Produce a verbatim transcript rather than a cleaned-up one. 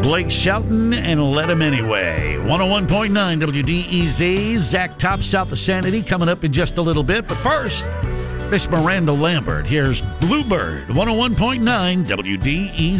Blake Shelton and Let Him Anyway. one oh one point nine W D E Z. Zach Top, South of Sanity, coming up in just a little bit. But first, Miss Miranda Lambert. Here's Bluebird. one oh one point nine W D E Z.